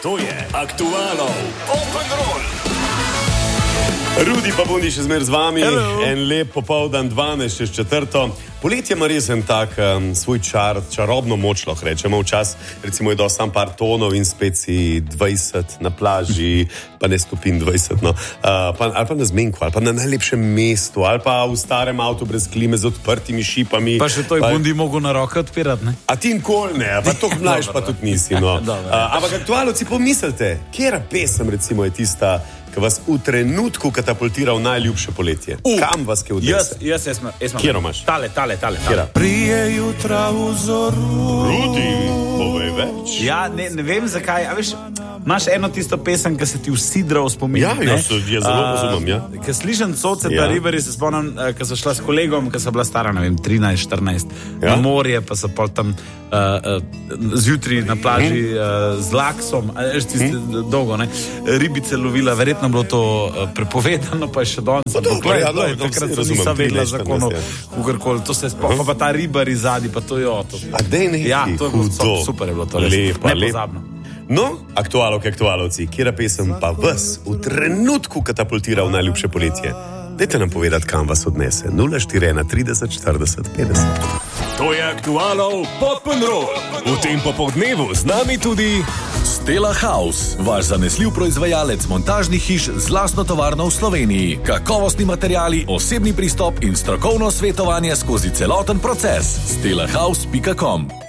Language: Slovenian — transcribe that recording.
To je Aktualo Open Roll. Rudi pa Bundi še zmer z vami. Hello. En lep popoldan, 12:04. Poletje ima res en tak svoj čarobno moč, lahko rečemo. Včasih recimo je dosti sam par tonov in spet si 20 na plaži, pa ne stopin 20, no. Ali pa na zmenku, ali pa na najlepšem mestu, ali pa v starem avtu brez klime z odprtimi šipami. Pa še to je Bundi mogel na roke odpirati, ne? A ti nikoli ne, pa to mlajš pa tudi nisi, no. Ampak aktualci pomislite, katera pesem recimo je tista, ki vas v trenutku katapultira v najljubše poletje? Kam vas je odnesel? Jaz imam. Kjero imaš? Tale. Kjera? Prije jutra v zoru. Rudi, povej več. Ja, ne vem zakaj, a veš, imaš eno tisto pesem, ki se ti usidra v spomin. Ja, jaz zelo razumem, ja. Ko slišim Soceta Riberi, se spomnim, ko so šla s kolegom, ko so bila stara, ne vem, 13-14, na morje, pa so pol tam zjutraj na plaži z laksom, dolgo, ne, ribice lovila, verjetno bilo to prepovedano, pa je še danes. Takrat so nisem vedela zakonov, kogarkoli, to se spomnim, pa ta Riberi zadnji, pa to je oto. A dej neki, ja, to je bilo super, je bilo to res, nepozabno. No, aktualci, kjera pesem pa vas v trenutku katapultira v najljubše poletje? Dajte nam povedati, kam vas odnese. 041 30 40 50. To je Aktualo Open Roll. V tem popoldnevu z nami tudi Stella House, vaš zanesljiv proizvajalec montažnih hiš z lastno tovarno v Sloveniji. Kakovostni materiali, osebni pristop in strokovno svetovanje skozi celoten proces. stellahouse.com